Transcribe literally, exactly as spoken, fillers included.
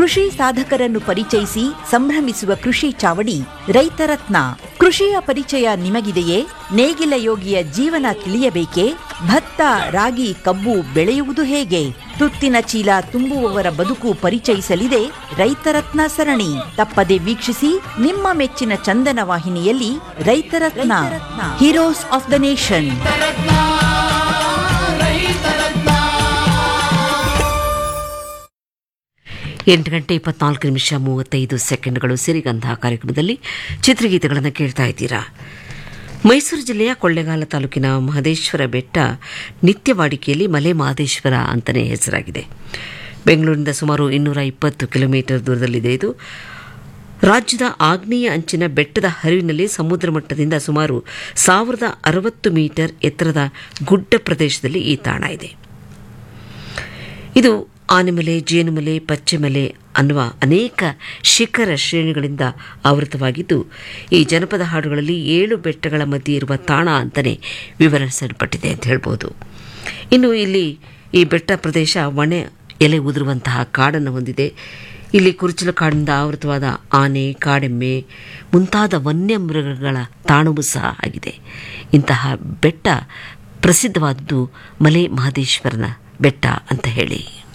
ಕೃಷಿ ಸಾಧಕರನ್ನು ಪರಿಚಯಿಸಿ ಸಂಭ್ರಮಿಸುವ ಕೃಷಿ ಚಾವಡಿ ರೈತರತ್ನ. ಕೃಷಿಯ ಪರಿಚಯ ನಿಮಗಿದೆಯೇ? ನೇಗಿಲ ಯೋಗಿಯ ಜೀವನ ತಿಳಿಯಬೇಕೇ? ಭತ್ತ, ರಾಗಿ, ಕಬ್ಬು ಬೆಳೆಯುವುದು ಹೇಗೆ? ತುತ್ತಿನ ಚೀಲ ತುಂಬುವವರ ಬದುಕು ಪರಿಚಯಿಸಲಿದೆ ರೈತರತ್ನ ಸರಣಿ. ತಪ್ಪದೆ ವೀಕ್ಷಿಸಿ ನಿಮ್ಮ ಮೆಚ್ಚಿನ ಚಂದನ ವಾಹಿನಿಯಲ್ಲಿ. ರೈತರತ್ನ, ಹೀರೋಸ್ ಆಫ್ ದ ನೇಷನ್. ಎಂಟು ಗಂಟೆ ಇಪ್ಪತ್ನಾಲ್ಕು ನಿಮಿಷ ಮೂವತ್ತೈದು ಸೆಕೆಂಡ್ಗಳು. ಸಿರಿಗಂಧ ಕಾರ್ಯಕ್ರಮದಲ್ಲಿ ಚಿತ್ರಗೀತೆಗಳನ್ನು ಕೇಳ್ತಾ ಇದ್ದೀರಾ. ಮೈಸೂರು ಜಿಲ್ಲೆಯ ಕೊಳ್ಳೇಗಾಲ ತಾಲೂಕಿನ ಮಹದೇಶ್ವರ ಬೆಟ್ಟ ನಿತ್ಯ ವಾಡಿಕೆಯಲ್ಲಿ ಮಲೆ ಮಹದೇಶ್ವರ ಅಂತಲೇ ಹೆಸರಾಗಿದೆ. ಬೆಂಗಳೂರಿನಿಂದ ಸುಮಾರು ಇನ್ನೂರ ಇಪ್ಪತ್ತು ಕಿಲೋಮೀಟರ್ ದೂರದಲ್ಲಿದೆ. ಇದು ರಾಜ್ಯದ ಆಗ್ನೇಯ ಅಂಚಿನ ಬೆಟ್ಟದ ಹರಿವಿನಲ್ಲಿ ಸಮುದ್ರ ಮಟ್ಟದಿಂದ ಸುಮಾರು ಸಾವಿರದ ಅರವತ್ತು ಮೀಟರ್ ಎತ್ತರದ ಗುಡ್ಡ ಪ್ರದೇಶದಲ್ಲಿ ಈ ತಾಣ ಇದೆ. ಇದು ಆನೆಮಲೆ, ಜೇನುಮಲೆ, ಪಚ್ಚೆಮಲೆ ಅನ್ನುವ ಅನೇಕ ಶಿಖರ ಶ್ರೇಣಿಗಳಿಂದ ಆವೃತವಾಗಿದ್ದು, ಈ ಜನಪದ ಹಾಡುಗಳಲ್ಲಿ ಏಳು ಬೆಟ್ಟಗಳ ಮಧ್ಯೆ ಇರುವ ತಾಣ ಅಂತಲೇ ವಿವರಿಸಲ್ಪಟ್ಟಿದೆ ಅಂತ ಹೇಳ್ಬೋದು. ಇನ್ನು ಇಲ್ಲಿ ಈ ಬೆಟ್ಟ ಪ್ರದೇಶ ಒಣೆ ಎಲೆ ಉದುರುವಂತಹ ಕಾಡನ್ನು ಹೊಂದಿದೆ. ಇಲ್ಲಿ ಕುರುಚಲು ಕಾಡಿನಿಂದ ಆವೃತವಾದ ಆನೆ, ಕಾಡೆಮ್ಮೆ ಮುಂತಾದ ವನ್ಯಮೃಗಗಳ ತಾಣವೂ ಸಹ ಆಗಿದೆ. ಇಂತಹ ಬೆಟ್ಟ ಪ್ರಸಿದ್ಧವಾದದ್ದು ಮಲೆ ಮಹದೇಶ್ವರನ ಬೆಟ್ಟ ಅಂತ ಹೇಳಿ.